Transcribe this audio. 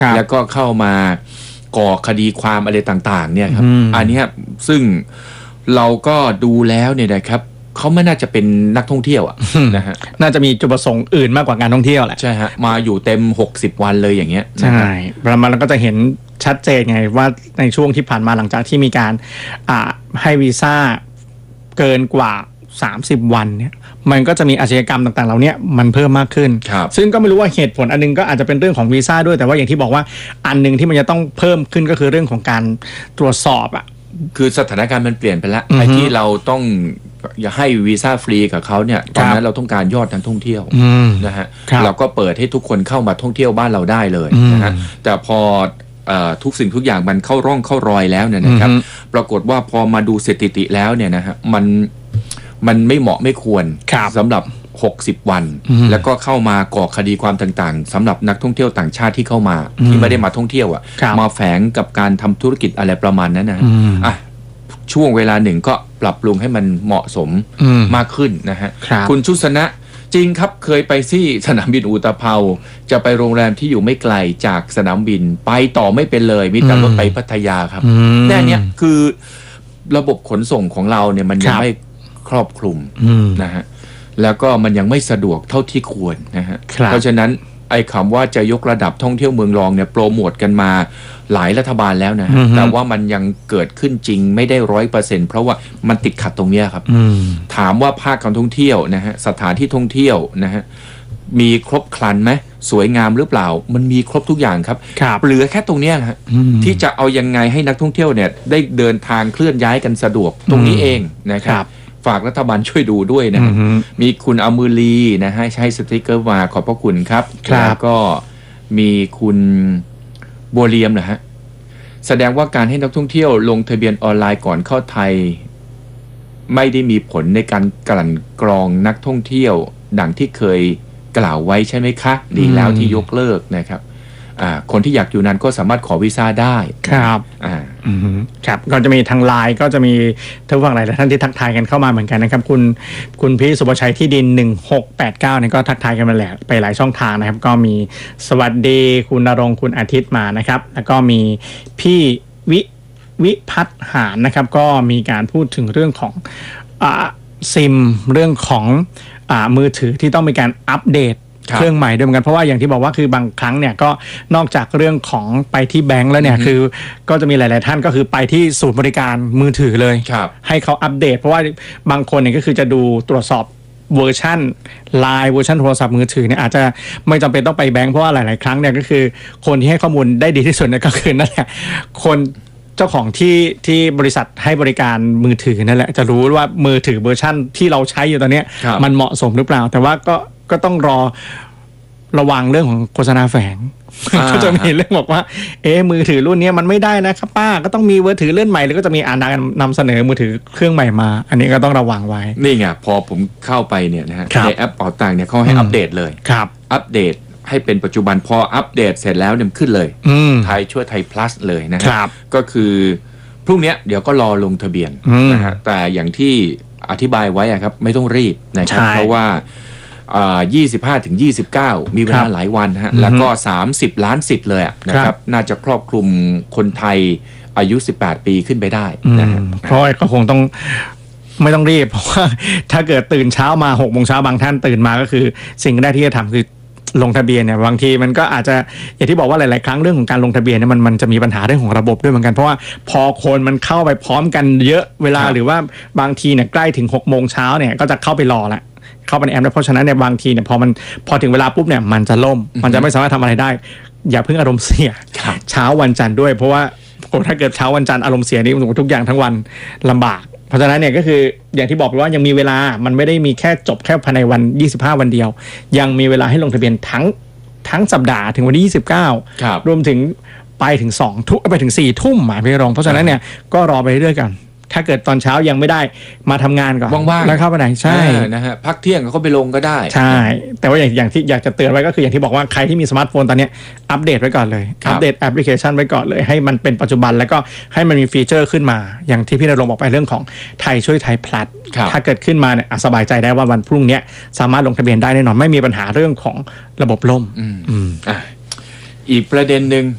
แล้วก็เข้ามาก่อคดีความอะไรต่างๆเนี่ยครับอันนี้ซึ่งเราก็ดูแล้วเนี่ยนะครับเขาไม่น่าจะเป็นนักท่องเที่ยวนะฮะน่าจะมีจุดประสงค์อื่นมากกว่าการท่องเที่ยวแหละใช่ฮะมาอยู่เต็ม60วันเลยอย่างเงี้ยใช่ประมาณนั้นก็จะเห็นชัดเจนไงว่าในช่วงที่ผ่านมาหลังจากที่มีการให้วีซ่าเกินกว่า30วันเนี่ยมันก็จะมีอาชญากรรมต่างๆเหล่านี้มันเพิ่มมากขึ้นซึ่งก็ไม่รู้ว่าเหตุผลอันนึงก็อาจจะเป็นเรื่องของวีซ่าด้วยแต่ว่าอย่างที่บอกว่าอันนึงที่มันจะต้องเพิ่มขึ้นก็คือเรื่องของการตรวจสอบคือสถานการณ์มันเปลี่ยนไปแล้วไอ้ที่เราต้องอย่าให้วีซ่าฟรีกับเขาเนี่ยตอนนั้นเราต้องการยอดนักท่องเที่ยวนะฮะเราก็เปิดให้ทุกคนเข้ามาท่องเที่ยวบ้านเราได้เลยนะฮะแต่พอทุกสิ่งทุกอย่างมันเข้าร่องเข้ารอยแล้วเนี่ยนะครับปรากฏว่าพอมาดูสถิติแล้วเนี่ยนะฮะมันไม่เหมาะไม่ควรสำหรับ60วันแล้วก็เข้ามาก่อคดีความต่างๆสำหรับนักท่องเที่ยวต่างชาติที่เข้ามาที่ไม่ได้มาท่องเที่ยวมาแฝงกับการทำธุรกิจอะไรประมาณนั้นนะช่วงเวลาหนึ่งก็ปรับปรุงให้มันเหมาะสมมากขึ้นนะฮะคุณชุสนะจริงครับเคยไปที่สนามบินอุตภเปาจะไปโรงแรมที่อยู่ไม่ไกลจากสนามบินไปต่อไม่เป็นเลยมีแต่รถไปพัทยาครับแน่เนี่ยคือระบบขนส่งของเราเนี่ยมันยังไม่ครอบคลุมนะฮะแล้วก็มันยังไม่สะดวกเท่าที่ควรนะฮะเพราะฉะนั้นไอ้คำว่าจะยกระดับท่องเที่ยวเมืองรองเนี่ยโปรโมทกันมาหลายรัฐบาลแล้วนะฮะแต่ว่ามันยังเกิดขึ้นจริงไม่ได้100%เพราะว่ามันติดขัดตรงนี้ครับถามว่าภาคการท่องเที่ยวนะฮะสถานที่ท่องเที่ยวนะฮะมีครบครันไหมสวยงามหรือเปล่ามันมีครบทุกอย่างครับเหลือแค่ตรงนี้ฮะที่จะเอายังไงให้นักท่องเที่ยวเนี่ยได้เดินทางเคลื่อนย้ายกันสะดวกตรงนี้เองนะครับฝากรัฐบาลช่วยดูด้วยนะมีคุณอมือลีนะฮะใช้สติกเกอร์มาขอบพระคุณครับแล้วก็มีคุณบัวเลียมนะฮะแสดงว่าการให้นักท่องเที่ยวลงทะเบียนออนไลน์ก่อนเข้าไทยไม่ได้มีผลในการกลั่นกรองนักท่องเที่ยวดังที่เคยกล่าวไว้ใช่ไหมคะดีแล้วที่ยกเลิกนะครับคนที่อยากอยู่นั้นก็สามารถขอวีซ่าได้ครับครับก็จะมีทางไลน์ก็จะมีท่านผู้ฟังหลายท่านที่ทักทายกันเข้ามาเหมือนกันนะครับคุณพี่สุภชัยที่ดิน1689เนี่ยก็ทักทายกันมาแล้วไปหลายช่องทางนะครับก็มีสวัสดีคุณณรงค์คุณอาทิตย์มานะครับแล้วก็มีพี่วิพัฒน์หานนะครับก็มีการพูดถึงเรื่องของซิมเรื่องของมือถือที่ต้องมีการอัปเดตเครื่องใหม่ด้วยเหมือนกันเพราะว่าอย่างที่บอกว่าคือบางครั้งเนี่ยก็นอกจากเรื่องของไปที่แบงก์แล้วเนี่ยคือก็จะมีหลายๆท่านก็คือไปที่ศูนย์บริการมือถือเลยให้เขาอัปเดตเพราะว่าบางคนเนี่ยก็คือจะดูตรวจสอบเวอร์ชันไลน์เวอร์ชันโทรศัพท์มือถือเนี่ยอาจจะไม่จำเป็นต้องไปแบงก์เพราะว่าหลายๆครั้งเนี่ยก็คือคนที่ให้ข้อมูลได้ดีที่สุดเนี่ยก็คือนั่นแหละคนเจ้าของที่บริษัทให้บริการมือถือนั่นแหละจะรู้ว่ามือถือเวอร์ชันที่เราใช้อยู่ตอนนี้มันเหมาะสมหรือเปล่าแต่ว่าก็ต้องระวังเรื่องของโฆษณาแฝงก็จะมีเรื่องบอกว่ามือถือรุ่นนี้มันไม่ได้นะครับป้าก็ต้องมีมือถือเลื่อนใหม่แล้วก็จะมีนำเสนอมือถือเครื่องใหม่มาอันนี้ก็ต้องระวังไว้นี่ไงพอผมเข้าไปเนี่ยนะฮะในแอปเป๋าตังค์เนี่ยเขาให้อัปเดตเลยอัปเดตให้เป็นปัจจุบันพออัปเดตเสร็จแล้วเนี่ยขึ้นเลยไทยช่วยไทย plus เลยนะครับก็คือพรุ่งนี้เดี๋ยวก็รอลงทะเบียนนะฮะแต่อย่างที่อธิบายไว้ครับไม่ต้องรีบนะครับเพราะว่า25 ถึง 29มีเวลาหลายวันฮะแล้วก็30 ล้านสิทธิ์เลยนะครับน่าจะครอบคลุมคนไทยอายุ18 ปีขึ้นไปได้นะฮะเพราะก็คงต้องไม่ต้องรีบเพราะว่าถ้าเกิดตื่นเช้ามา6 โมงเช้าบางท่านตื่นมาก็คือสิ่งแรกที่จะทำคือลงทะเบียนเนี่ยบางทีมันก็อาจจะอย่างที่บอกว่าหลายๆครั้งเรื่องของการลงทะเบียนเนี่ยมันจะมีปัญหาเรื่องของระบบด้วยเหมือนกันเพราะว่าพอคนมันเข้าไปพร้อมกันเยอะเวลาหรือว่าบางทีเนี่ยใกล้ถึง6 โมงเช้าเนี่ยก็จะเข้าไปรอละเข้าไปในแอปแล้วเพราะฉะนั้นเนี่ยบางทีเนี่ยพอถึงเวลาปุ๊บเนี่ยมันจะล่มมันจะไม่สามารถทำอะไรได้อย่าเพิ่งอารมณ์เสียเช้าวันจันทร์ด้วยเพราะว่าถ้าเกิดเช้าวันจันทร์อารมณ์เสียนี่ทุกอย่างทั้งวันลำบากเพราะฉะนั้นเนี่ยก็คืออย่างที่บอกไปว่ายังมีเวลามันไม่ได้มีแค่จบแค่ภายในวัน25 วันเดียวยังมีเวลาให้ลงทะเบียนทั้งสัปดาห์ถึงวันที่29รวมถึงไปถึง2 ทุ่มไปถึง4 ทุ่มหมายพี่รองเพราะฉะนั้นเนี่ยก็รอไปเรื่อยกันถ้าเกิดตอนเช้ายังไม่ได้มาทำงานก่อนว่างๆแล้วเข้าไปไหนใช่นะฮะพักเที่ยงก็ไปลงก็ได้ใช่แต่ว่าอย่างที่อยากจะเตือนไว้ก็คืออย่างที่บอกว่าใครที่มีสมาร์ทโฟนตอนนี้อัปเดตไว้ก่อนเลยอัปเดตแอปพลิเคชันไว้ก่อนเลยให้มันเป็นปัจจุบันแล้วก็ให้มันมีฟีเจอร์ขึ้นมาอย่างที่พี่ณรงค์บอกไปเรื่องของไทยช่วยไทยพลัสถ้าเกิดขึ้นมาเนี่ยสบายใจได้ว่าวันพรุ่งนี้สามารถลงทะเบียนได้แน่นอนไม่มีปัญหาเรื่องของระบบล่มอีกประเด็นหนึ่ง